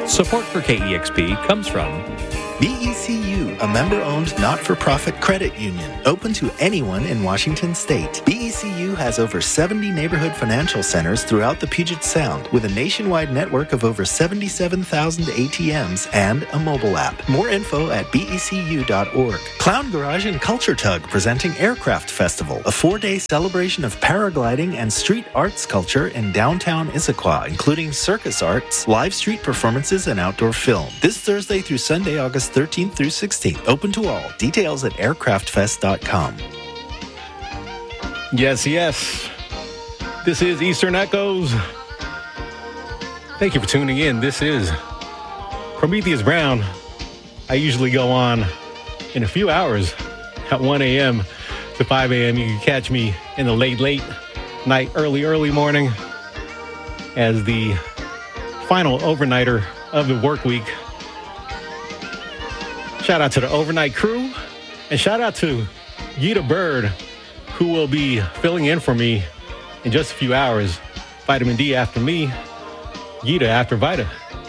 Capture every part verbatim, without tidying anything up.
Support for K E X P comes from B E C U, a member-owned not-for-profit credit union, open to anyone in Washington state. B E C U has over seventy neighborhood financial centers throughout the Puget Sound, with a nationwide network of over seventy-seven thousand A T Ms and a mobile app. More info at B E C U dot org. Clown Garage and Culture Tug presenting Aircraft Festival, a four-day celebration of paragliding and street arts culture in downtown Issaquah, including circus arts, live street performances, and outdoor film. This Thursday through Sunday, August thirteenth through sixteenth. Open to all. Details at aircraft fest dot com. Yes, yes. This is Eastern Echoes. Thank you for tuning in. This is Prometheus Brown. I usually go on in a few hours at one a.m. to five a.m. You can catch me in the late, late night, early, early morning as the final overnighter of the work week. Shout out to the overnight crew, and shout out to Yita Bird, who will be filling in for me in just a few hours. Vitamin D after me, Yita after Vita.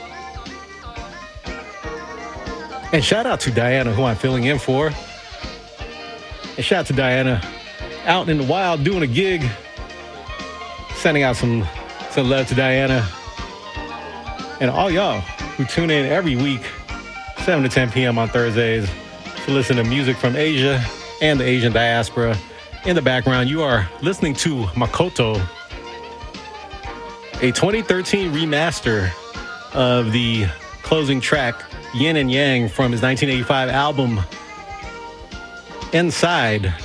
And shout out to Diana, who I'm filling in for. And shout out to Diana, out in the wild doing a gig. Sending out some, some love to Diana. And all y'all who tune in every week, seven to ten p.m. on Thursdays, to listen to music from Asia and the Asian diaspora. In the background, you are listening to Makoto, a twenty thirteen remaster of the closing track, Yin and Yang, from his nineteen eighty-five album, Inside,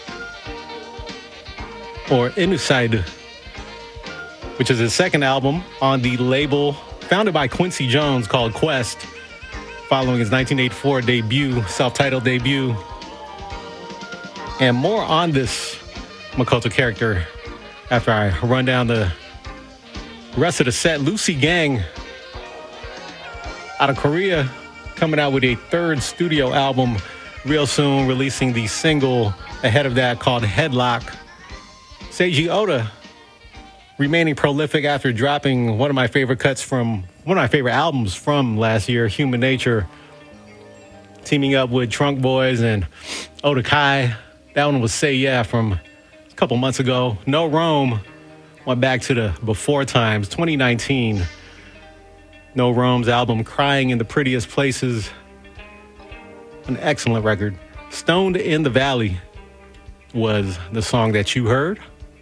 or Inside, which is his second album on the label founded by Quincy Jones called Quest, following his nineteen eighty-four debut, self-titled debut. And more on this Makoto character after I run down the rest of the set. Lucy Gang, out of Korea, coming out with a third studio album real soon, releasing the single ahead of that called Headlock. Seiji Oda, remaining prolific after dropping one of my favorite cuts from one of my favorite albums from last year, Human Nature, teaming up with Trunk Boys and Oda Kai. That one was Say Yeah from a couple months ago. No Rome went back to the before times, twenty nineteen. No Rome's album, Crying in the Prettiest Places. An excellent record. Stoned in the Valley was the song that you heard.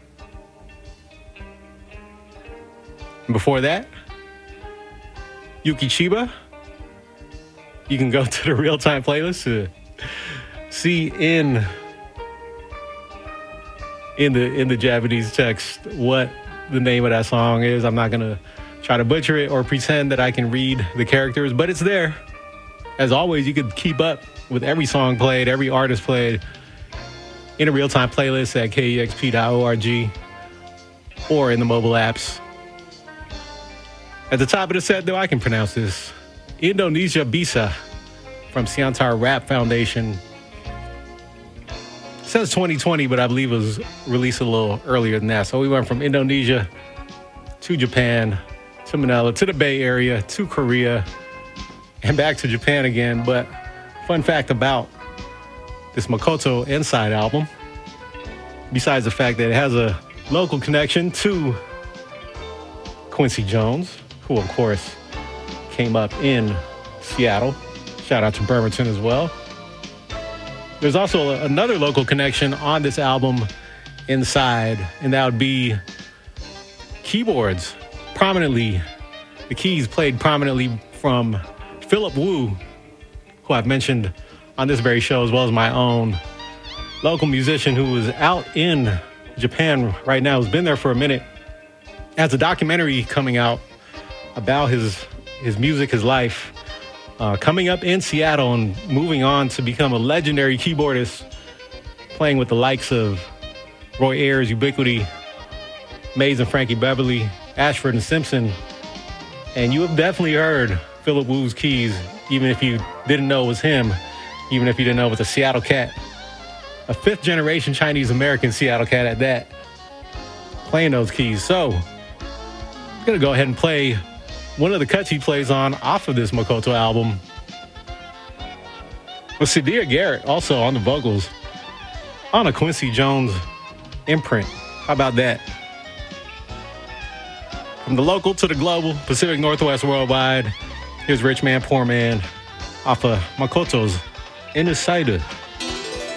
And before that, Yuki Chiba. You can go to the real-time playlist to see in in the in the Japanese text what the name of that song is. I'm not gonna try to butcher it or pretend that I can read the characters, but it's there. As always, you can keep up with every song played, every artist played in a real-time playlist at K E X P dot org or in the mobile apps. At the top of the set, though, I can pronounce this. Indonesia Bisa from Siantar Rap Foundation. It says twenty twenty, but I believe it was released a little earlier than that. So we went from Indonesia to Japan, to Manila, to the Bay Area, to Korea, and back to Japan again. But fun fact about this Makoto Inside album, besides the fact that it has a local connection to Quincy Jones, who, of course, came up in Seattle. Shout out to Bremerton as well. There's also another local connection on this album, Inside, and that would be keyboards. Prominently, the keys played prominently from Philip Wu, who I've mentioned on this very show, as well as my own local musician who is out in Japan right now, who's been there for a minute. Has a documentary coming out about his his music, his life, uh, coming up in Seattle and moving on to become a legendary keyboardist, playing with the likes of Roy Ayers, Ubiquity, Mays and Frankie Beverly, Ashford and Simpson. And you have definitely heard Philip Wu's keys, even if you didn't know it was him, even if you didn't know it was a Seattle cat, a fifth generation Chinese American Seattle cat at that, playing those keys. So I'm gonna go ahead and play one of the cuts he plays on off of this Makoto album was Sadia Garrett, also on the vocals, on a Quincy Jones imprint. How about that? From the local to the global, Pacific Northwest worldwide, here's Rich Man, Poor Man, off of Makoto's Inner Cider.